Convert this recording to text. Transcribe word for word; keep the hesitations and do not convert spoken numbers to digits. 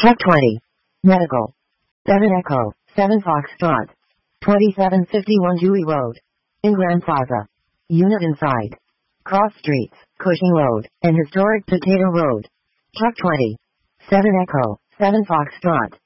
Truck twenty. Medical. seven Echo, seven Foxtrot. twenty-seven fifty-one Dewey Road. In Grand Plaza. Unit inside. Cross Streets, Cushing Road, and Historic Potato Road. Truck twenty. seven Echo, seven Foxtrot.